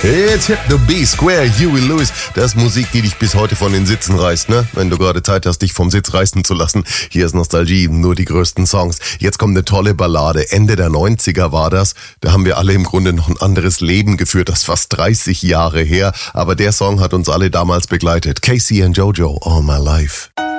It's Hip the B-Square, Huey Lewis. Das ist Musik, die dich bis heute von den Sitzen reißt, ne? Wenn du gerade Zeit hast, dich vom Sitz reißen zu lassen. Hier ist Nostalgie, nur die größten Songs. Jetzt kommt eine tolle Ballade. Ende der 90er war das. Da haben wir alle im Grunde noch ein anderes Leben geführt. Das ist fast 30 Jahre her. Aber der Song hat uns alle damals begleitet. Casey and Jojo, All My Life.